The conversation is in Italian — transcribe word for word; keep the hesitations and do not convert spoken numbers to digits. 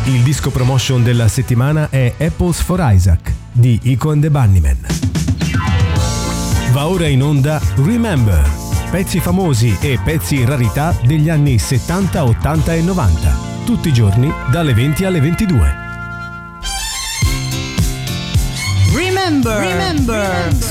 Il disco promotion della settimana è Apples for Isaac di Iko and the Bunnymen. Va ora in onda Remember, pezzi famosi e pezzi rarità degli anni settanta, ottanta e novanta, tutti i giorni dalle venti alle ventidue. Remember, Remember. Remember.